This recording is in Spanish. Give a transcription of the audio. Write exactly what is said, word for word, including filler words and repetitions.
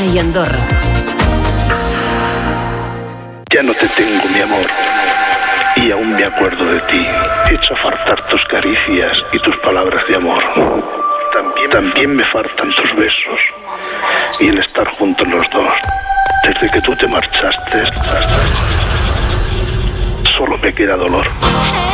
y Andorra. Ya no te tengo, mi amor, y aún me acuerdo de ti. Echo a faltar tus caricias y tus palabras de amor. También, también me faltan tus besos y el estar juntos los dos. Desde que tú te marchaste, solo me queda dolor.